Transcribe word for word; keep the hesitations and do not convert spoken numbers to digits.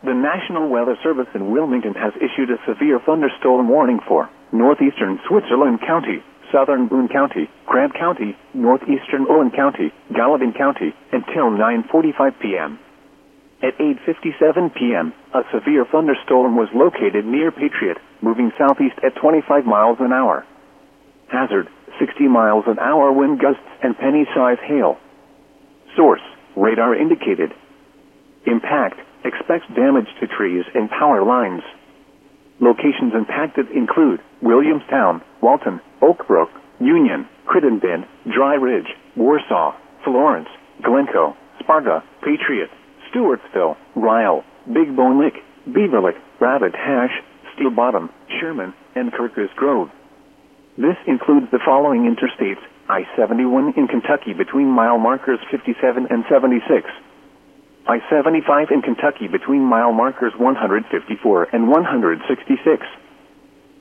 The National Weather Service in Wilmington has issued a severe thunderstorm warning for northeastern Switzerland County, southern Boone County, Grant County, northeastern Owen County, Gallatin County, until nine forty-five p.m. At eight fifty-seven p.m., a severe thunderstorm was located near Patriot, moving southeast at twenty-five miles an hour. Hazard, sixty miles an hour wind gusts and penny-size hail. Source, radar indicated. Impact, expects damage to trees and power lines. Locations impacted include Williamstown, Walton, Oak Brook, Union, Crittenden, Dry Ridge, Warsaw, Florence, Glencoe, Sparta, Patriot, Stewartsville, Ryle, Big Bone Lick, Beaver Lick, Rabbit Hash, Steel Bottom, Sherman, and Kirkus Grove. This includes the following interstates: I seventy-one in Kentucky between mile markers fifty-seven and seventy-six. I seventy-five in Kentucky between mile markers one hundred fifty-four and one hundred sixty-six.